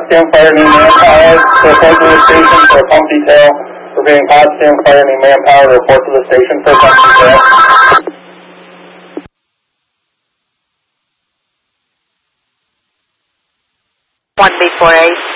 Potsdam Fire need manpower to report to the station for a pump detail. Repeating, Potsdam Fire need manpower to report to the station for a pump detail. 1B48.